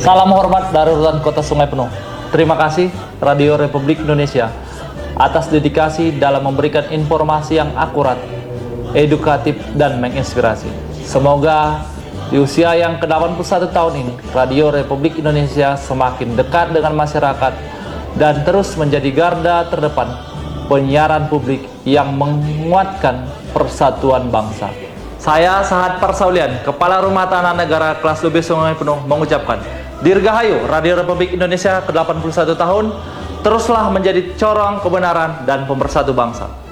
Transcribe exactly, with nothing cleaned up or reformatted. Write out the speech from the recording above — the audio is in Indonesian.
Salam hormat dari Rutan Kota Sungai Penuh. Terima kasih Radio Republik Indonesia atas dedikasi dalam memberikan informasi yang akurat, edukatif, dan menginspirasi. Semoga di usia yang ke delapan puluh satu tahun ini, Radio Republik Indonesia semakin dekat dengan masyarakat dan terus menjadi garda terdepan penyiaran publik yang menguatkan persatuan bangsa. Saya Sahat Parsaulian, Kepala Rumah Tahanan Negara Kelas dua B Sungai Penuh, mengucapkan Dirgahayu Radio Republik Indonesia ke delapan puluh satu tahun, teruslah menjadi corong kebenaran dan pemersatu bangsa.